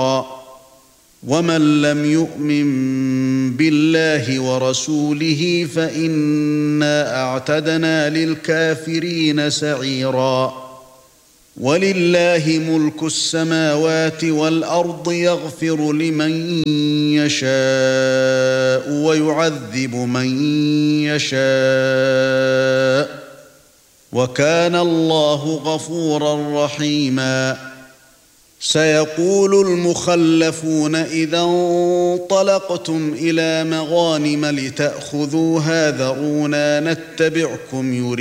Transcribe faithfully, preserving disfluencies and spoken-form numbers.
ومن لم يؤمن بالله ورسوله فإنا أعتدنا للكافرين سعيرا ولله ملك السماوات والأرض يغفر لمن يشاء ويعذب من يشاء وكان الله غفورا رحيما سيقول المخلفون إذا انطلقتم إلى مغانم لتأخذوها ذرونا نتبعكم يريدون